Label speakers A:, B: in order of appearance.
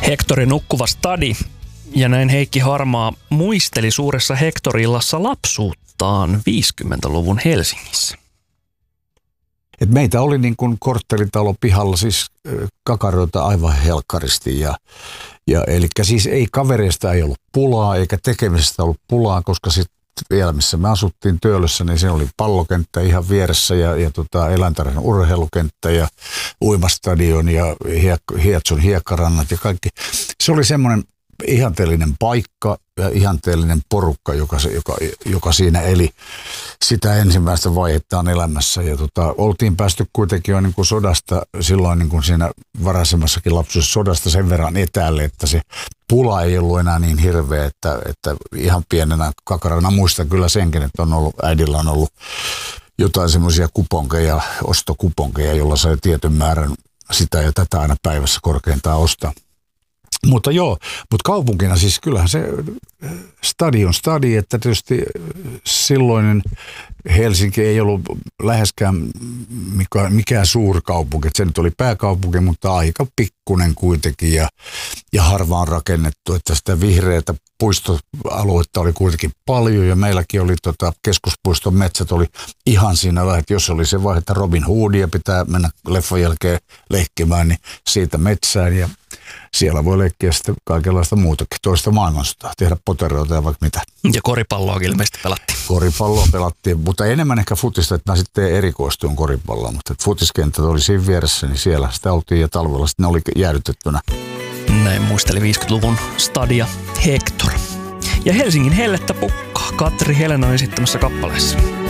A: Hektorin nukkuva stadi. Ja näin Heikki Harmaa muisteli suuressa Hektorillassa lapsuuttaan 50-luvun Helsingissä.
B: Et meitä oli niin kuin kortteritalo pihalla, siis kakaroita aivan helkkaristi. Ja eli siis ei kavereista ei ollut pulaa eikä tekemisestä ollut pulaa, koska sitten vielä missä me asuttiin Töölössä, niin siinä oli pallokenttä ihan vieressä ja Eläintarhan urheilukenttä ja uimastadion ja Hietsun hiekkarannat ja kaikki. Se oli semmoinen ihanteellinen paikka ja ihanteellinen porukka, joka siinä eli sitä ensimmäistä vaihettaan elämässä. Ja oltiin päästy kuitenkin jo niin kuin sodasta, silloin niin kuin siinä varaisemmassakin lapsuudessa sodasta sen verran etäälle, että se pula ei ollut enää niin hirveä, että ihan pienenä kakarana muistan kyllä senkin, että äidillä on ollut jotain semmoisia kuponkeja, ostokuponkeja, jolla sai tietyn määrän sitä ja tätä aina päivässä korkeintaan ostaa. Mutta kaupunkina siis kyllähän se stadi, että tietysti silloinen Helsinki ei ollut läheskään mikään suurkaupunki. Se nyt oli pääkaupunki, mutta aika pikkunen kuitenkin ja harvaan rakennettu, että sitä vihreätä puistoaluetta oli kuitenkin paljon ja meilläkin oli keskuspuiston metsät oli ihan siinä, että jos oli se vaihe, että Robin Hoodia pitää mennä leffan jälkeen leikkimään, niin siitä metsään ja siellä voi leikkiä sitten kaikenlaista muutakin, toista maailmansotaa, tehdä poteroita ja vaikka mitä.
A: Ja koripalloa ilmeisesti pelattiin.
B: Koripalloa pelattiin, mutta enemmän ehkä futista, että mä sitten erikoistuin koripalloon, mutta futiskenttä oli siinä vieressä, niin siellä sitä oltiin ja talvella sitten ne oli jäädytettynä.
A: Näin muisteli 50-luvun stadia Hektor. Ja Helsingin hellettä pukkaa Katri Helenan esittämässä kappaleessa.